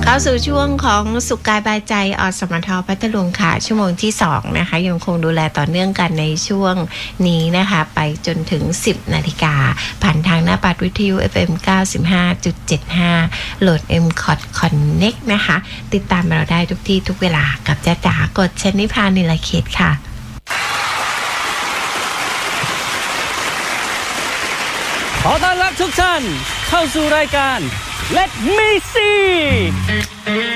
เข้าสู่ช่วงของสุขกายบายใจอสมทพัทลุงค่ะชั่วโมงที่2นะคะยังคงดูแลต่อเนื่องกันในช่วงนี้นะคะไปจนถึง 10 นาฬิกาผ่านทางหน้าปัดวิทยุ FM 95.75 โหลด MCOT Connect นะคะติดตามเราได้ทุกที่ทุกเวลากับจ้าจ๋ากดชนิพานิลเขตค่ะขอต้อนรับทุกท่านเข้าสู่รายการ Let Me See